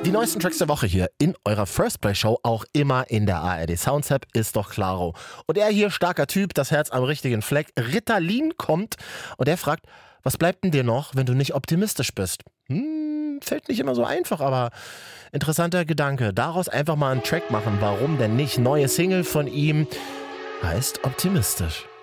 Die neuesten Tracks der Woche hier in eurer First Play Show, auch immer in der ARD Sounds App, ist doch klaro. Und er hier, starker Typ, das Herz am richtigen Fleck, Ritalin kommt und er fragt, was bleibt denn dir noch, wenn du nicht optimistisch bist? Fällt nicht immer so einfach, aber interessanter Gedanke. Daraus einfach mal einen Track machen, warum denn nicht? Neue Single von ihm heißt Optimistisch.